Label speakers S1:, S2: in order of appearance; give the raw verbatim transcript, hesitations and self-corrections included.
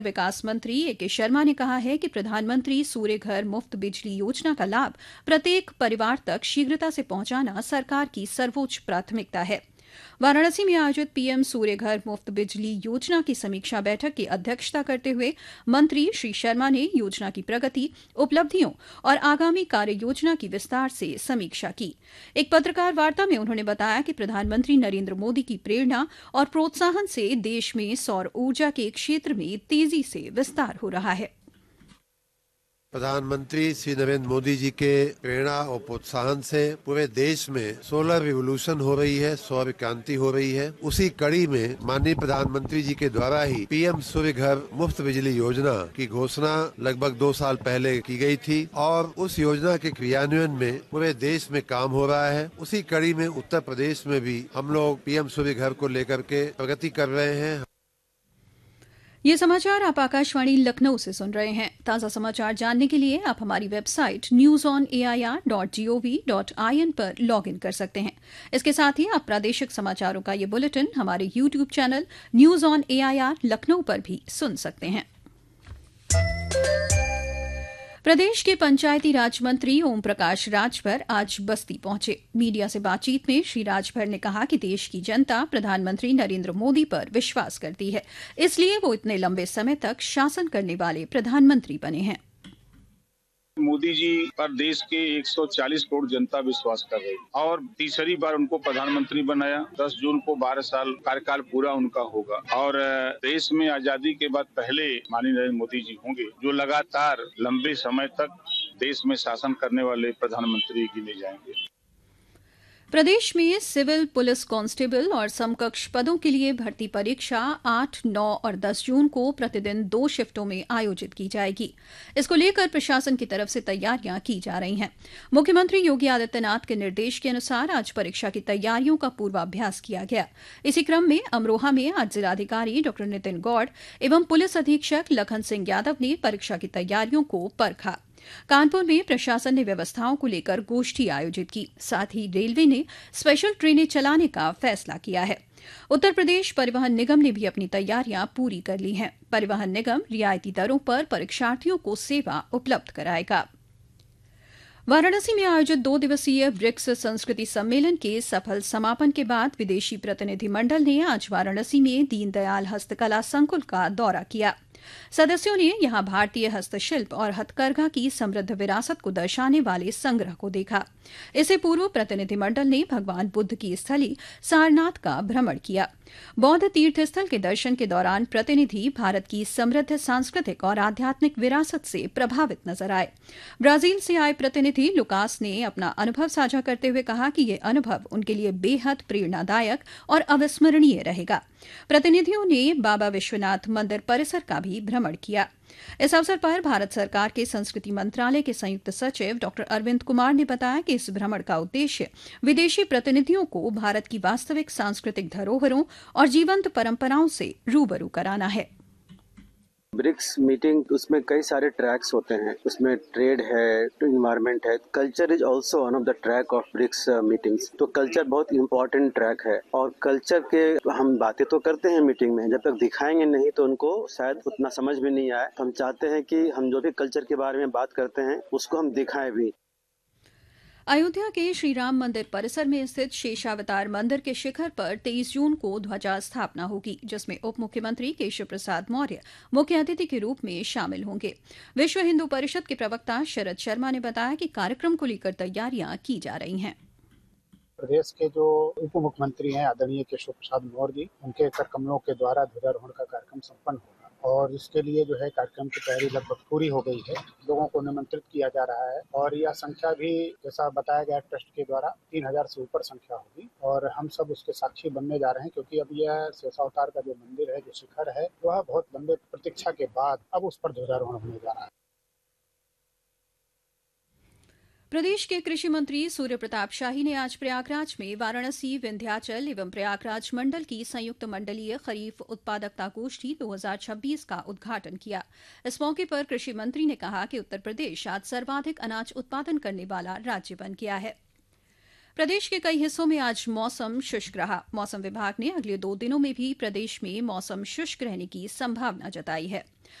S1: विकास मंत्री ए के शर्मा ने कहा है कि प्रधानमंत्री सूर्य घर मुफ्त बिजली योजना का लाभ प्रत्येक परिवार तक शीघ्रता से पहुंचाना सरकार की सर्वोच्च प्राथमिकता है। वाराणसी में आयोजित पीएम सूर्य घर मुफ्त बिजली योजना की समीक्षा बैठक की अध्यक्षता करते हुए मंत्री श्री शर्मा ने योजना की प्रगति, उपलब्धियों और आगामी कार्य योजना की विस्तार से समीक्षा की। एक पत्रकार वार्ता में उन्होंने बताया कि प्रधानमंत्री नरेंद्र मोदी की प्रेरणा और प्रोत्साहन से देश में सौर ऊर्जा के क्षेत्र में तेजी से विस्तार हो रहा है।
S2: प्रधानमंत्री श्री नरेंद्र मोदी जी के प्रेरणा और प्रोत्साहन से पूरे देश में सोलर रिवोल्यूशन हो रही है, सौर क्रांति हो रही है। उसी कड़ी में माननीय प्रधानमंत्री जी के द्वारा ही पीएम सूर्य घर मुफ्त बिजली योजना की घोषणा लगभग दो साल पहले की गई थी और उस योजना के क्रियान्वयन में पूरे देश में काम हो रहा है। उसी कड़ी में उत्तर प्रदेश में भी हम लोग पीएम सूर्य घर को लेकर के प्रगति कर रहे हैं।
S1: ये समाचार आप आकाशवाणी लखनऊ से सुन रहे हैं। ताज़ा समाचार जानने के लिए आप हमारी website news on A I R dot G O V dot I N पर लॉग इन कर सकते हैं। इसके साथ ही आप प्रादेशिक समाचारों का ये बुलेटिन हमारे YouTube channel news on A I R Lucknow पर भी सुन सकते हैं। प्रदेश के पंचायती राज मंत्री ओम प्रकाश राजभर आज बस्ती पहुंचे। मीडिया से बातचीत में श्री राजभर ने कहा कि देश की जनता प्रधानमंत्री नरेंद्र मोदी पर विश्वास करती है, इसलिए वो इतने लंबे समय तक शासन करने वाले प्रधानमंत्री बने हैं।
S3: मोदी जी पर देश के एक सौ चालीस करोड़ जनता विश्वास कर रही है और तीसरी बार उनको प्रधानमंत्री बनाया। दस जून को बारह साल कार्यकाल पूरा उनका होगा और देश में आजादी के बाद पहले माननीय नरेंद्र मोदी जी होंगे जो लगातार लंबे समय तक देश में शासन करने वाले प्रधानमंत्री गिने जाएंगे।
S1: प्रदेश में सिविल पुलिस कांस्टेबल और समकक्ष पदों के लिए भर्ती परीक्षा आठ, नौ और दस जून को प्रतिदिन दो शिफ्टों में आयोजित की जाएगी। इसको लेकर प्रशासन की तरफ से तैयारियां की जा रही हैं। मुख्यमंत्री योगी आदित्यनाथ के निर्देश के अनुसार आज परीक्षा की तैयारियों का पूर्वाभ्यास किया गया। इसी क्रम में अमरोहा में आज जिलाधिकारी डॉ नितिन गौड़ एवं पुलिस अधीक्षक लखन सिंह यादव ने परीक्षा की तैयारियों को परखा। कानपुर में प्रशासन ने व्यवस्थाओं को लेकर गोष्ठी आयोजित की। साथ ही रेलवे ने स्पेशल ट्रेनें चलाने का फैसला किया है। उत्तर प्रदेश परिवहन निगम ने भी अपनी तैयारियां पूरी कर ली हैं। परिवहन निगम रियायती दरों पर परीक्षार्थियों को सेवा उपलब्ध कराएगा। वाराणसी में आयोजित दो दिवसीय ब्रिक्स संस्कृति सम्मेलन के सफल समापन के बाद विदेशी प्रतिनिधिमंडल ने आज वाराणसी में दीनदयाल हस्तकला संकुल का दौरा किया। सदस्यों ने यहां भारतीय हस्तशिल्प और हथकरघा की समृद्ध विरासत को दर्शाने वाले संग्रह को देखा। इससे पूर्व प्रतिनिधिमंडल ने भगवान बुद्ध की स्थली सारनाथ का भ्रमण किया। बौद्ध तीर्थस्थल के दर्शन के दौरान प्रतिनिधि भारत की समृद्ध सांस्कृतिक और आध्यात्मिक विरासत से प्रभावित नजर आए। ब्राजील से आए प्रतिनिधि लुकास ने अपना अनुभव साझा करते हुए कहा कि ये अनुभव उनके लिए बेहद प्रेरणादायक और अविस्मरणीय रहेगा। प्रतिनिधियों ने बाबा विश्वनाथ मंदिर परिसर का भी भ्रमण किया। इस अवसर पर भारत सरकार के संस्कृति मंत्रालय के संयुक्त सचिव डॉ अरविंद कुमार ने बताया कि इस भ्रमण का उद्देश्य विदेशी प्रतिनिधियों को भारत की वास्तविक सांस्कृतिक धरोहरों और जीवंत परंपराओं से रूबरू कराना है।
S4: ब्रिक्स मीटिंग उसमें कई सारे ट्रैक्स होते हैं। उसमें ट्रेड है, तो इन्वायरमेंट है। Culture is also one of the track of BRICS meetings. तो कल्चर बहुत इंपॉर्टेंट ट्रैक है और कल्चर के हम बातें तो करते हैं मीटिंग में, जब तक दिखाएंगे नहीं तो उनको शायद उतना समझ में नहीं आए। हम चाहते हैं कि हम जो भी कल्चर के बारे में बात करते हैं उसको हम दिखाएं भी।
S1: अयोध्या के श्री राम मंदिर परिसर में स्थित शेषावतार मंदिर के शिखर पर तेईस जून को ध्वजा स्थापना होगी, जिसमें उप मुख्यमंत्री केशव प्रसाद मौर्य मुख्य अतिथि के रूप में शामिल होंगे। विश्व हिंदू परिषद के प्रवक्ता शरद शर्मा ने बताया कि कार्यक्रम को लेकर तैयारियां की जा रही हैं।
S5: प्रदेश के जो उप मुख्यमंत्री हैं आदरणीय केशव प्रसाद मौर्य जी, उनके कर कमलों के द्वारा ध्वजारोहण का कार्यक्रम संपन्न होगा और इसके लिए जो है कार्यक्रम की तैयारी लगभग पूरी हो गई है। लोगों को निमंत्रित किया जा रहा है और यह संख्या भी जैसा बताया गया ट्रस्ट के द्वारा तीन हजार से ऊपर संख्या होगी और हम सब उसके साक्षी बनने जा रहे हैं, क्योंकि अब यह शेषावतार का जो मंदिर है, जो शिखर है, वह बहुत लंबे प्रतीक्षा के बाद अब उस पर ध्वजारोहण होने जा रहा है।
S1: प्रदेश के कृषि मंत्री सूर्य प्रताप शाही ने आज प्रयागराज में वाराणसी, विंध्याचल एवं प्रयागराज मंडल की संयुक्त मंडलीय खरीफ उत्पादकता गोष्ठी दो हजार छब्बीस का उद्घाटन किया। इस मौके पर कृषि मंत्री ने कहा कि उत्तर प्रदेश आज सर्वाधिक अनाज उत्पादन करने वाला राज्य बन गया है। प्रदेश के कई हिस्सों में आज मौसम शुष्क रहा। मौसम विभाग ने अगले दो दिनों में भी प्रदेश में मौसम शुष्क रहने की संभावना जताई है।